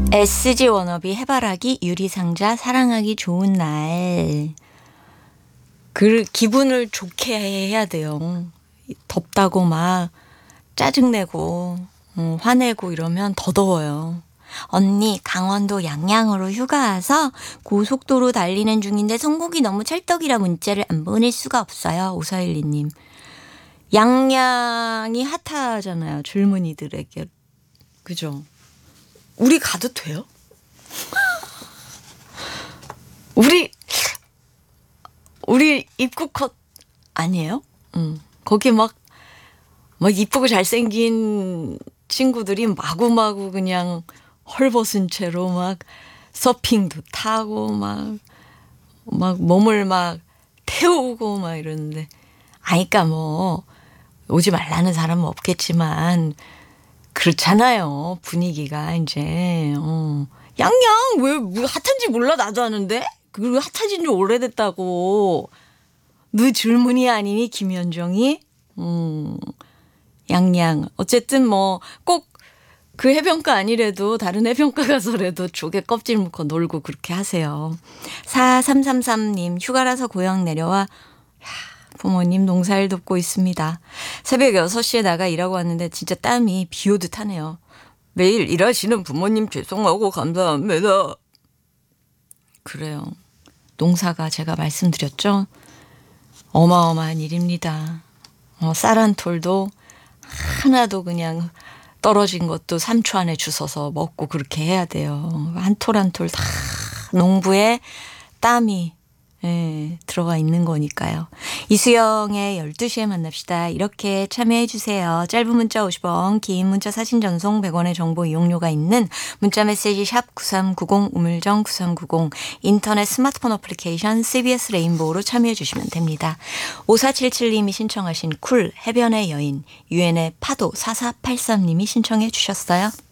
SG 워너비 해바라기 유리상자 사랑하기 좋은 날. 기분을 좋게 해야 돼요. 덥다고 막 짜증내고 화내고 이러면 더 더워요. 언니 강원도 양양으로 휴가 와서 고속도로 달리는 중인데 선곡이 너무 찰떡이라 문자를 안 보낼 수가 없어요. 5412님. 양양이 핫하잖아요. 젊은이들에게. 그죠? 우리 가도 돼요? 우리 입국컷 아니에요? 거기 막 이쁘고 잘생긴 친구들이 마구마구 그냥 헐벗은 채로 막 서핑도 타고 막 몸을 막 태우고 막 이러는데, 아니까 뭐 오지 말라는 사람은 없겠지만 그렇잖아요. 분위기가 이제 양양 왜 핫한지 몰라. 나도 아는데. 그리고 핫해진 지 오래됐다고. 너 젊은이 아니니 김현정이? 양양. 어쨌든 뭐 꼭 그 해변가 아니래도 다른 해변가 가서라도 조개 껍질 묶어 놀고 그렇게 하세요. 4333님 휴가라서 고향 내려와 부모님 농사일 돕고 있습니다. 새벽 6시에 나가 일하고 왔는데 진짜 땀이 비 오듯 하네요. 매일 일하시는 부모님 죄송하고 감사합니다. 그래요. 농사가 제가 말씀드렸죠. 어마어마한 일입니다. 쌀 한 톨도 하나도 그냥 떨어진 것도 3초 안에 주워서 먹고 그렇게 해야 돼요. 한 톨 한 톨 다 농부의 땀이 들어가 있는 거니까요. 이수영의 12시에 만납시다. 이렇게 참여해 주세요. 짧은 문자 50원, 긴 문자 사진 전송 100원의 정보 이용료가 있는 문자 메시지 샵 9390, 우물정 9390, 인터넷 스마트폰 어플리케이션 CBS 레인보우로 참여해 주시면 됩니다. 5477님이 신청하신 쿨 해변의 여인, 유엔의 파도 4483님이 신청해 주셨어요.